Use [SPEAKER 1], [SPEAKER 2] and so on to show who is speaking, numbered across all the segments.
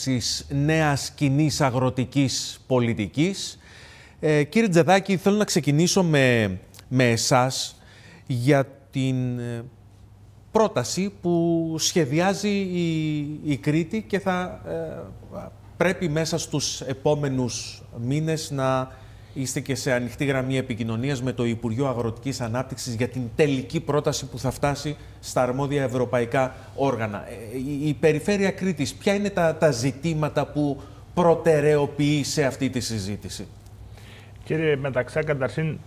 [SPEAKER 1] ανάπτυξης νέας κοινής αγροτικής πολιτικής. Κύριε Τζεδάκη, θέλω να ξεκινήσω με εσάς για την πρόταση που σχεδιάζει η Κρήτη και θα πρέπει μέσα στους επόμενους μήνες να είστε και σε ανοιχτή γραμμή επικοινωνίας με το Υπουργείο Αγροτικής Ανάπτυξης για την τελική πρόταση που θα φτάσει στα αρμόδια ευρωπαϊκά όργανα. Η Περιφέρεια Κρήτης, ποια είναι τα ζητήματα που προτεραιοποιεί σε αυτή τη συζήτηση?
[SPEAKER 2] Κύριε Μεταξά, καταρχήν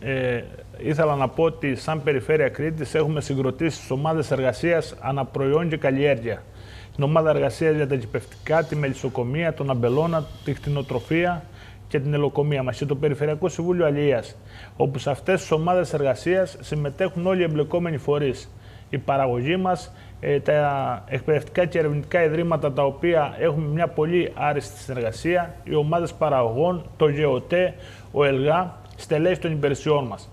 [SPEAKER 2] ήθελα να πω ότι σαν Περιφέρεια Κρήτης έχουμε συγκροτήσει τις ομάδες εργασίας αναπροϊόν και καλλιέργεια. Την ομάδα εργασίας για τα κυπευτικά, τη μελισσοκομεία, τον αμπελώνα, τη κτηνοτροφία και την ελοκομεία μας και το Περιφερειακό Συμβούλιο Αλληλείας, όπου σε αυτές τις ομάδες εργασίας συμμετέχουν όλοι οι εμπλεκόμενοι φορείς. Η παραγωγή μας, τα εκπαιδευτικά και ερευνητικά ιδρύματα τα οποία έχουμε μια πολύ άριστη συνεργασία, οι ομάδες παραγωγών, το ΓΕΟΤΕ, ο ΕΛΓΑ, στελέχη των υπηρεσιών μας.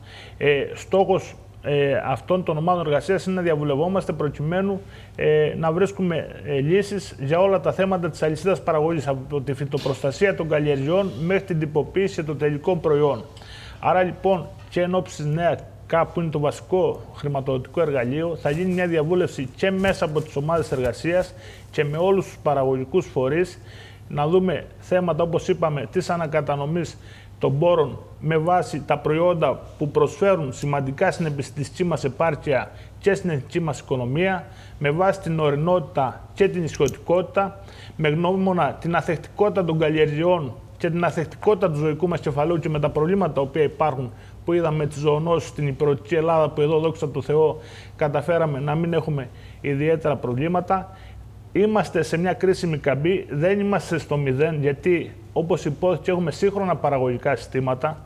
[SPEAKER 2] Στόχος αυτών των ομάδων εργασίας είναι να διαβουλευόμαστε προκειμένου να βρίσκουμε λύσεις για όλα τα θέματα της αλυσίδας παραγωγής, από τη φυτοπροστασία των καλλιεργειών μέχρι την τυποποίηση των τελικών προϊόντων. Άρα λοιπόν και εν ώψη της νέας ΚΑΠ, που είναι το βασικό χρηματοδοτικό εργαλείο, θα γίνει μια διαβούλευση και μέσα από τις ομάδες εργασίας και με όλους τους παραγωγικούς φορείς, να δούμε θέματα, όπως είπαμε, της ανακατανομής των πόρων με βάση τα προϊόντα που προσφέρουν σημαντικά στην επιστημιστική μας επάρκεια και στην εθνική μας οικονομία, με βάση την ορεινότητα και την ισιωτικότητα, με γνώμονα την αθεκτικότητα των καλλιεργειών και την αθεκτικότητα του ζωικού μας κεφαλαίου και με τα προβλήματα τα οποία υπάρχουν, που είδαμε τις ζωονόσεις στην υπηρετική Ελλάδα, που εδώ, δόξα τω Θεώ, καταφέραμε να μην έχουμε ιδιαίτερα προβλήματα. Είμαστε σε μια κρίσιμη καμπή, δεν είμαστε στο μηδέν, γιατί όπως υπόθηκε έχουμε σύγχρονα παραγωγικά συστήματα.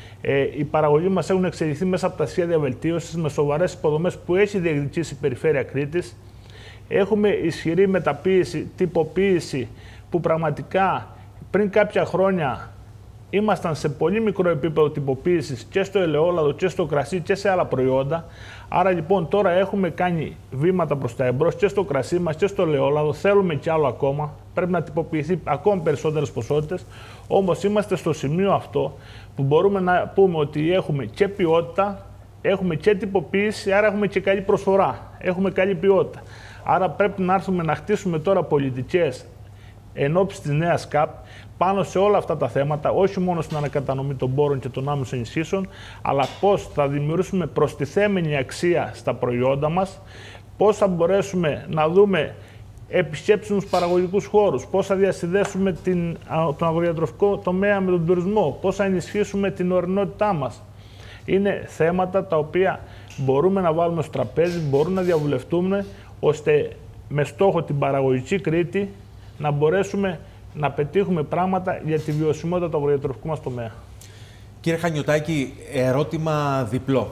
[SPEAKER 2] Οι παραγωγοί μας έχουν εξελιχθεί μέσα από τα σχέδια βελτίωσης με σοβαρές υποδομές που έχει διεκδικήσει η Περιφέρεια Κρήτης. Έχουμε ισχυρή μεταποίηση, τυποποίηση, που πραγματικά πριν κάποια χρόνια ήμασταν σε πολύ μικρό επίπεδο τυποποίησης και στο ελαιόλαδο και στο κρασί και σε άλλα προϊόντα. Άρα λοιπόν τώρα έχουμε κάνει βήματα προς τα εμπρός και στο κρασί μας και στο ελαιόλαδο. Θέλουμε κι άλλο ακόμα. Πρέπει να τυποποιηθεί ακόμα περισσότερες ποσότητες. Όμως είμαστε στο σημείο αυτό που μπορούμε να πούμε ότι έχουμε και ποιότητα, έχουμε και τυποποίηση, άρα έχουμε και καλή προσφορά. Έχουμε καλή ποιότητα. Άρα πρέπει να έρθουμε να χτίσουμε τώρα πολιτικές εν ώψη της νέας ΚΑΠ πάνω σε όλα αυτά τα θέματα, όχι μόνο στην ανακατανομή των πόρων και των άμεσων ενισχύσεων, αλλά πώς θα δημιουργήσουμε προστιθέμενη αξία στα προϊόντα μας, πώς θα μπορέσουμε να δούμε επισκέψιμους παραγωγικούς χώρους, πώς θα διασυνδέσουμε τον αγροδιατροφικό τομέα με τον τουρισμό, πώς θα ενισχύσουμε την ορεινότητά μας. Είναι θέματα τα οποία μπορούμε να βάλουμε στο τραπέζι, μπορούμε να διαβουλευτούμε, ώστε με στόχο την παραγωγική Κρήτη να μπορέσουμε να πετύχουμε πράγματα για τη βιωσιμότητα του αγροδιατροφικού μας τομέα.
[SPEAKER 1] Κύριε Χανιωτάκη, ερώτημα διπλό.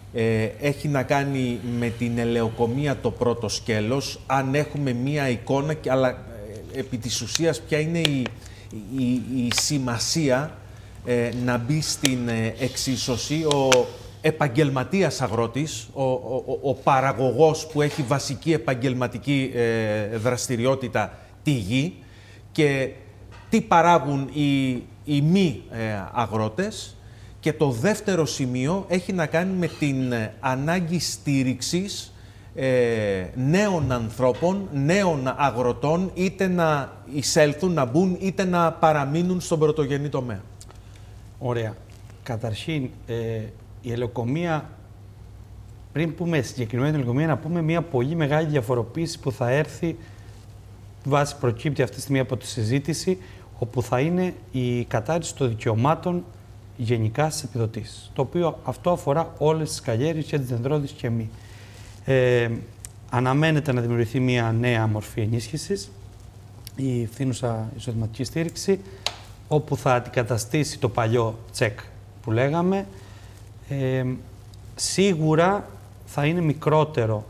[SPEAKER 1] Έχει να κάνει με την ελαιοκομεία το πρώτο σκέλος, αν έχουμε μία εικόνα, αλλά επί της ουσίας ποια είναι η σημασία να μπει στην εξίσωση ο επαγγελματίας αγρότης, ο παραγωγός που έχει βασική επαγγελματική δραστηριότητα τη γη, και τι παράγουν οι μη αγρότες. Και το δεύτερο σημείο έχει να κάνει με την ανάγκη στήριξης νέων ανθρώπων, νέων αγροτών, είτε να εισέλθουν, να μπουν, είτε να παραμείνουν στον πρωτογενή τομέα.
[SPEAKER 3] Ωραία. Καταρχήν, η ελαιοκομεία, πριν πούμε συγκεκριμένη ελαιοκομεία, να πούμε μια πολύ μεγάλη διαφοροποίηση που θα έρθει, βάση προκύπτει αυτή τη στιγμή από τη συζήτηση, όπου θα είναι η κατάρριση των δικαιωμάτων γενικά στις επιδοτήσεις. Το οποίο αυτό αφορά όλες τις καλλιέργειες και τις δεντρώδεις και μη. Αναμένεται να δημιουργηθεί μια νέα μορφή ενίσχυσης, η φθήνουσα εισοδηματική στήριξη, όπου θα αντικαταστήσει το παλιό τσεκ που λέγαμε. Σίγουρα θα είναι μικρότερο